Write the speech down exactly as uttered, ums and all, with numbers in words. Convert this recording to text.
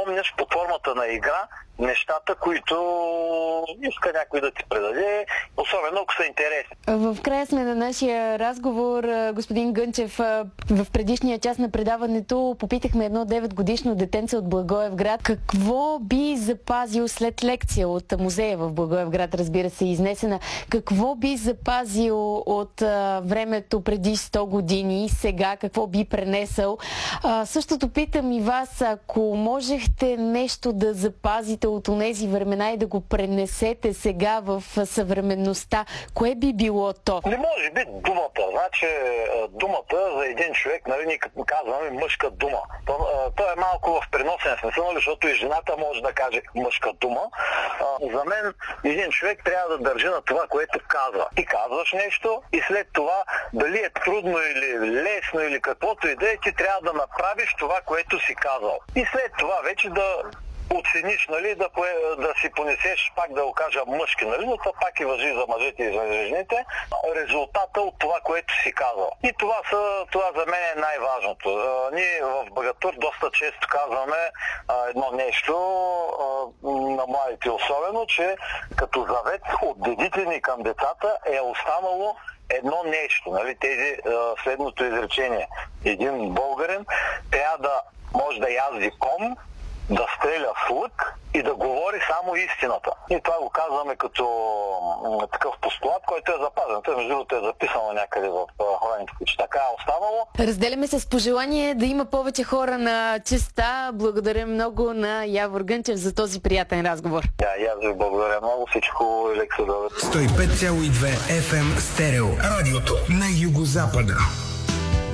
запомняш под формата на игра нещата, които иска някой да ти предаде, особено ако са интересни. В края сме на нашия разговор, господин Гънчев. В предишния част на предаването попитахме едно деветгодишно детенце от Благоевград какво би запазил след лекция от музея в Благоевград, разбира се, изнесена. Какво би запазил от а, времето преди сто години, сега какво би пренесъл? А, същото питам и вас, ако можехте нещо да запазите от онези времена и да го пренесете сега в съвременността, кое би било то? Не може би думата. Значи думата за един човек, нали, ние като казваме мъжка дума. То, то е малко в преносен смисъл, защото и жената може да каже мъжка дума. За мен един човек трябва да държи на това, което казва. Ти казваш нещо и след това, дали е трудно или лесно или каквото и да е, ти трябва да направиш това, което си казал. И след това вече да оцениш, нали, да, да си понесеш, пак да го кажа мъжки, нали, но това пак и важи за мъжете и за жените, резултата от това, което си казал. И това, са, това за мен е най-важното. А, ние в Багатур доста често казваме а, едно нещо, а, на младите особено, че като завет от дедите ни към децата е останало едно нещо, нали, тези а, следното изречение. Един българин трябва да може да язди кон, да стреля с лък и да говори само истината. И това го казваме като м- такъв постулат, който е запазен. Той, между другото, е записано някъде в хрониките, че така е останало. Разделяме се с пожелание да има повече хора на честа. Благодаря много на Явор Гънчев за този приятен разговор. Да, и аз ви благодаря много. Всичко е леко да... сто и пет цяло и две еф ем стерео. Радиото на югозапада.